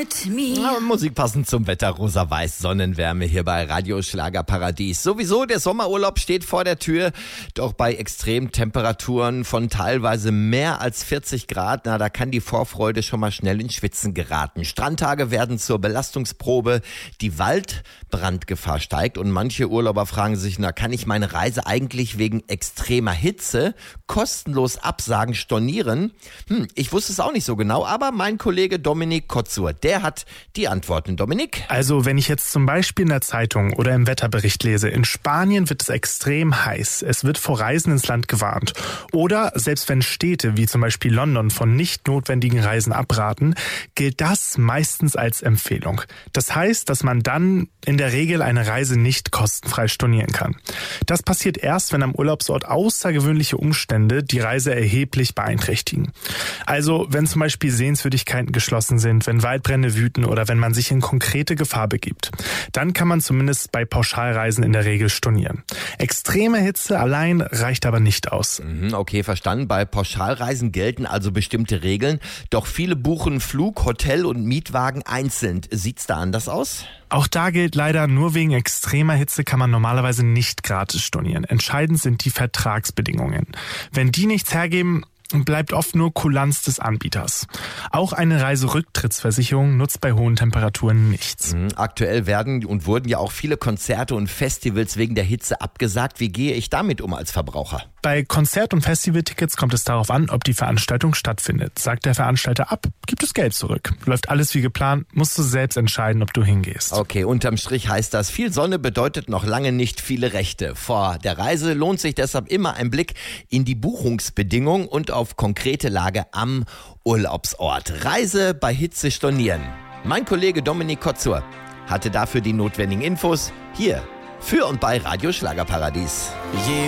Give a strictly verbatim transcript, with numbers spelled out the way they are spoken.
mit mir. Ja, Musik passend zum Wetter, rosa-weiß, Sonnenwärme hier bei Radio Schlagerparadies. Sowieso, der Sommerurlaub steht vor der Tür, doch bei Extremtemperaturen von teilweise mehr als vierzig Grad, na, da kann die Vorfreude schon mal schnell ins Schwitzen geraten. Strandtage werden zur Belastungsprobe, die Waldbrandgefahr steigt und manche Urlauber fragen sich, na, kann ich meine Reise eigentlich wegen extremer Hitze kostenlos absagen, stornieren? Hm, ich wusste es auch nicht so genau, aber mein Kollege Dominik Kotzur, der hat die Antworten. Dominik? Also wenn ich jetzt zum Beispiel in der Zeitung oder im Wetterbericht lese, in Spanien wird es extrem heiß, es wird vor Reisen ins Land gewarnt. Oder selbst wenn Städte wie zum Beispiel London von nicht notwendigen Reisen abraten, gilt das meistens als Empfehlung. Das heißt, dass man dann in der Regel eine Reise nicht kostenfrei stornieren kann. Das passiert erst, wenn am Urlaubsort außergewöhnliche Umstände die Reise erheblich beeinträchtigen. Also wenn zum Beispiel Sehenswürdigkeiten geschlossen sind, wenn Waldbrände wüten oder wenn man sich in konkrete Gefahr begibt. Dann kann man zumindest bei Pauschalreisen in der Regel stornieren. Extreme Hitze allein reicht aber nicht aus. Okay, verstanden. Bei Pauschalreisen gelten also bestimmte Regeln. Doch viele buchen Flug, Hotel und Mietwagen einzeln. Sieht's da anders aus? Auch da gilt leider, nur wegen extremer Hitze kann man normalerweise nicht gratis stornieren. Entscheidend sind die Vertragsbedingungen. Wenn die nichts hergeben, bleibt oft nur Kulanz des Anbieters. Auch eine Reiserücktrittsversicherung nutzt bei hohen Temperaturen nichts. Aktuell werden und wurden ja auch viele Konzerte und Festivals wegen der Hitze abgesagt. Wie gehe ich damit um als Verbraucher? Bei Konzert- und Festivaltickets kommt es darauf an, ob die Veranstaltung stattfindet. Sagt der Veranstalter ab, gibt es Geld zurück. Läuft alles wie geplant, musst du selbst entscheiden, ob du hingehst. Okay, unterm Strich heißt das, viel Sonne bedeutet noch lange nicht viele Rechte. Vor der Reise lohnt sich deshalb immer ein Blick in die Buchungsbedingungen und auf konkrete Lage am Urlaubsort. Reise bei Hitze stornieren. Mein Kollege Dominik Kotzur hatte dafür die notwendigen Infos hier für und bei Radio Schlagerparadies.